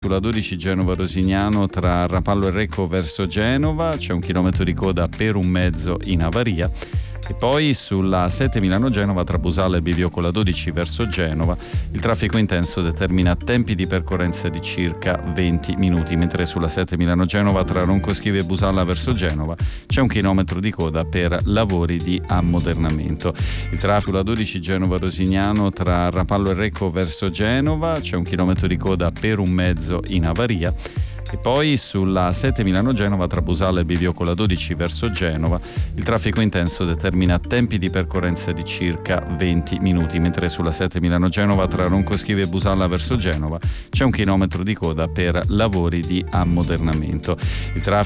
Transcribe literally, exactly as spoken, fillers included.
Sulla dodici Genova-Rosignano tra Rapallo e Recco verso Genova c'è un chilometro di coda per un mezzo in avaria. E poi sulla sette Milano-Genova tra Busalla e Bivio con la dodici verso Genova il traffico intenso determina tempi di percorrenza di circa venti minuti, mentre sulla sette Milano-Genova tra Roncoschive e Busalla verso Genova c'è un chilometro di coda per lavori di ammodernamento. Il traffico sulla dodici Genova-Rosignano tra Rapallo e Recco verso Genova c'è un chilometro di coda per un mezzo in avaria. E poi sulla sette Milano-Genova tra Busalla e Bivio con la dodici verso Genova il traffico intenso determina tempi di percorrenza di circa venti minuti, mentre sulla sette Milano-Genova tra Roncoschive e Busalla verso Genova c'è un chilometro di coda per lavori di ammodernamento. Il traffico